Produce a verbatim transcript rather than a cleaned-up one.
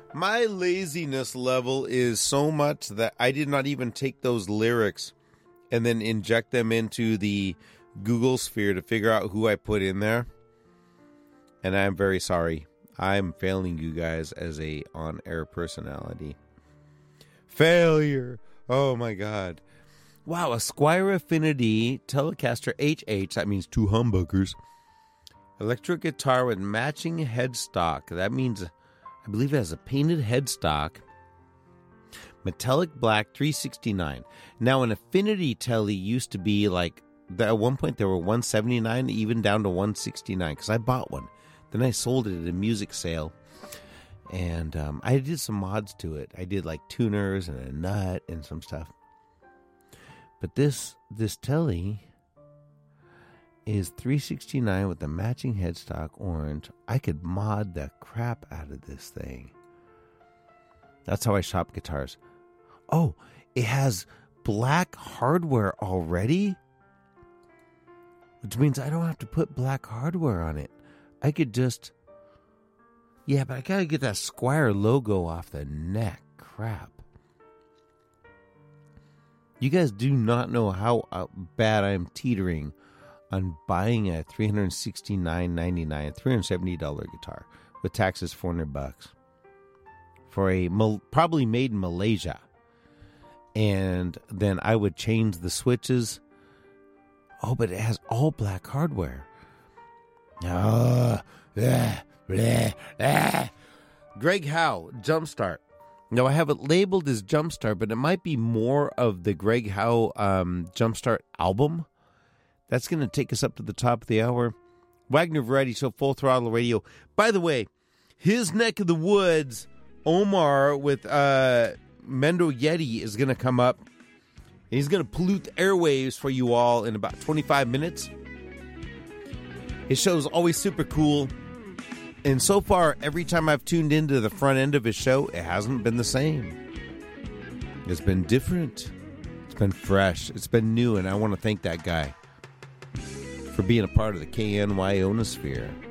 My laziness level is so much that I did not even take those lyrics and then inject them into the Google sphere to figure out who I put in there. And I'm very sorry. I'm failing you guys as a on-air personality. Failure. Oh my God. Wow, a Squier Affinity Telecaster H H. That means two humbuckers. Electric guitar with matching headstock. That means, I believe it has a painted headstock. Metallic black, three sixty-nine. Now, an Affinity Tele used to be like, at one point they were one seventy-nine, even down to one sixty-nine, because I bought one. Then I sold it at a music sale, and um, I did some mods to it. I did like tuners and a nut and some stuff. But this this Tele is three sixty-nine with the matching headstock orange. I could mod the crap out of this thing. That's how I shop guitars. Oh, it has black hardware already? Which means I don't have to put black hardware on it. I could just... Yeah, but I gotta get that Squier logo off the neck. Crap. You guys do not know how bad I'm teetering on buying a three sixty-nine ninety-nine, three hundred seventy dollars guitar with taxes four hundred bucks for a probably made in Malaysia. And then I would change the switches. Oh, but it has all black hardware. Oh, blah, blah, blah. Greg Howe, Jumpstart. Now, I have it labeled as Jumpstart, but it might be more of the Greg Howe um, Jumpstart album. That's going to take us up to the top of the hour. Wagner Variety Show, Full Throttle Radio. By the way, his neck of the woods, Omar with uh, Mendo Yeti, is going to come up. He's going to pollute the airwaves for you all in about twenty-five minutes. His show is always super cool. And so far, every time I've tuned into the front end of his show, it hasn't been the same. It's been different. It's been fresh. It's been new. And I want to thank that guy for being a part of the K N Y Ionosphere.